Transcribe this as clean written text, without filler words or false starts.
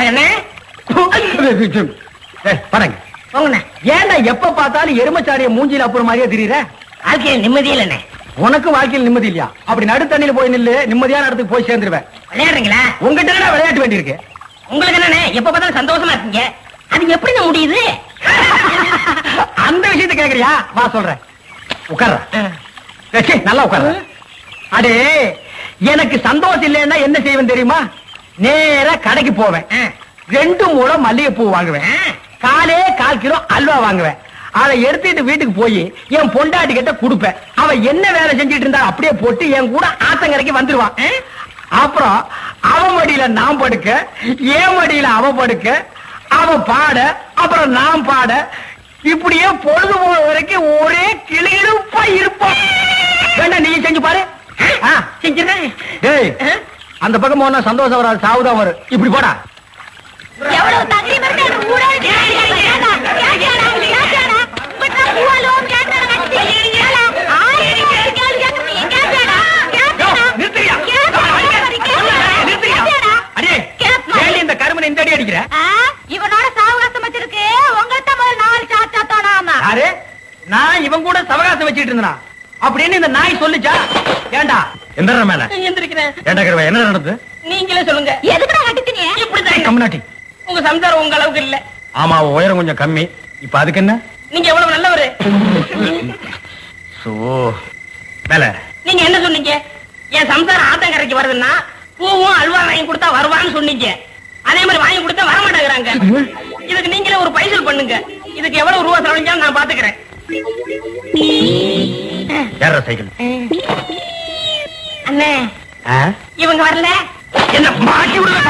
படங்க ஏன்டா எப்ப பார்த்தாலும் எருமச்சாரிய மூஞ்சில அப்புறம் மாதிரியே தெரியுற? வாழ்க்கையில நிம்மதி இல்லண்ணே. உனக்கு வாழ்க்கையில் நிம்மதி இல்லையா? அப்படி நடு தண்ணியில போய் நில்லு, நிம்மதியான இடத்துக்கு போய் சேர்ந்துருவேன். விளையாடுறீங்களா? உங்ககிட்ட விளையாட்டு வேண்டியிருக்கு. உங்களுக்கு என்னண்ணே எப்ப பார்த்தாலும் சந்தோஷமா இருக்கீங்க, அது எப்படிங்க முடியுது? அந்த விஷயத்தை கேக்குறியா? வா சொல்றேன். உட்கார்ற நல்லா உட்கார்ற. அடே எனக்கு சந்தோஷம் இல்லைன்னா என்ன செய்வேன் தெரியுமா? நேரா கடைக்கு போவேன், 2 மூலம் மல்லிகைப்பூ வாங்குவேன், காலே 1/4 கிலோ அல்வா வாங்குவேன். அதை எடுத்துட்டு வீட்டுக்கு போய் என் பொண்டாட்டி கிட்ட கொடுப்பேன். அவ என்ன வேலை செஞ்சிட்டு இருந்தா அப்படியே போட்டு என் கூட ஆத்தங்கரைக்கு வந்துருவான். அப்புறம் அவ மடியில நான் படுக்க, என் மடியில அவ படுக்க, அவ பாட, அப்புறம் நான் பாட, இப்படியே பொழுது போற வரைக்கும் ஒரே கிளியிருப்பா இருப்போம். வேண்டாம், நீ செஞ்சு பாரு. செஞ்சிருக்கேன். டேய், அந்த பக்கம் போனா சந்தோஷம் வராது, சாவுதான் வரும். இப்படி போடா. எவ்வளவு தகுதி மருந்து ஊரே கேட்டாடா கேட்டாடா பட் ஊலோம் கேட்டாடா கேட்டாடா நிறுத்தியா? அடே ஏன் இந்த கருமனை இந்த அடி அடிக்கிற? இவனோட சாவகாசம் வச்சிருக்கு. உங்கள்ட்ட முதல்ல 4 சாத்தா தானாமா. யாரு? நான் இவன் கூட சவகாசம் வச்சிட்டு இருந்தா அப்படின்னு இந்த நாய் சொல்லுச்சா? ஏண்டா எந்திர மேல எந்திரிக்கிறேன். ஏண்டா கருவா, என்ன நடந்தது? நீங்களே சொல்லுங்க. எதுக்குடா கட்டிட்டீங்க? இப்படிதான் கம்னாட்டி. உங்க சம்சாரம் உங்க அளவுக்கு இல்ல. ஆமா, உயரம் கொஞ்சம் கம்மி. இப்ப அதுக்கு என்ன? நீங்க எவ்வளவு நல்லவரு. மேல நீங்க என்ன சொன்னீங்க? என் சம்சாரம் ஆத்தங்கரைக்கு வருதுன்னா பூவும் அல்வா வாங்கி கொடுத்தா வருவான்னு சொன்னீங்க. அதே மாதிரி வாங்கி கொடுத்தா வர மாட்டேங்கிறாங்க. இதுக்கு நீங்களே ஒரு பைசல் பண்ணுங்க. இதுக்கு எவ்வளவு ரூபா செலவழிஞ்சாலும் நான் பாத்துக்கிறேன். ஏற சைக்கிள். அண்ணே, இவங்க வரல. என்ன மாட்டி விடுற?